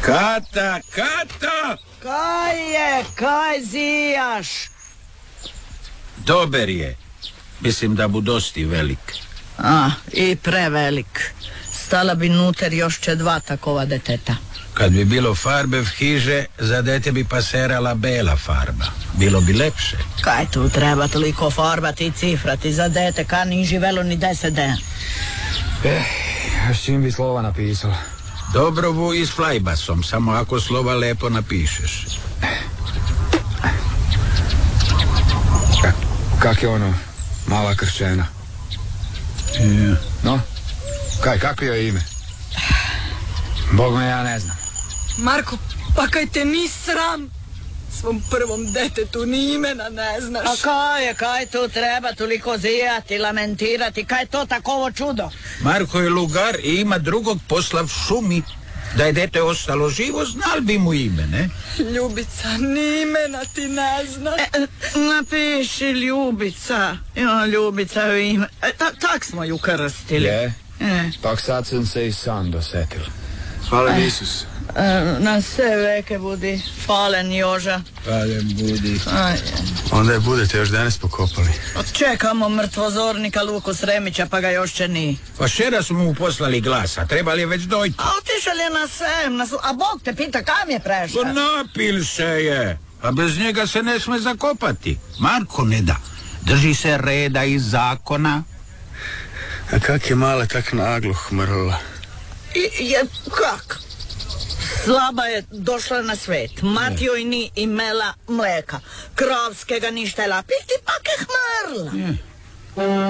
Kata! Kaj zijaš? Dober je. Mislim da bu dosti velik. I prevelik. Stala bi nuter još će 2 takova deteta. Kad bi bilo farbe v hiže, za dete bi paserala bela farba. Bilo bi lepše. Kaj tu treba toliko farbati i cifrati za dete, ka ni živelo ni 10 dana. S čim bi slova napisala? Dobrovu i s flajbasom, samo ako slova lepo napišeš. Kak je ono, mala kršćena? No, kako je ime? Bog me, ja ne znam. Marko, pa kaj te ni sram? Svom prvom detetu ni imena ne znaš. A kaj tu treba toliko zijati, lamentirati, kaj je to takovo čudo? Marko je lugar i ima drugog posla v šumi. Da je dete ostalo živo, znal bi mu ime, ne? Ljubica, ni imena ti ne znaš. Napiši Ljubica. Ljubica je ime. Tak smo ju krstili. Je? Tak sad sam se i sam dosetil. Hvala Isus. Na sve veke budi. Falen Joža. Falen budi. Onda je budete još danas pokopali. Čekamo mrtvozornika Luku Sremića, pa ga još će ni. Pa šera smo mu poslali glasa, trebali je već dojti. A otišel je na sem, a Bog te pita kam je prešao. Pa napil se je, a bez njega se ne sme zakopati. Marko ne da, drži se reda i zakona. A kak je mala tak naglo hmrla? Kak? Slaba je došla na svet. Mati joj ni imela mleka. Krovskega ni štela piti, pak je hmrla.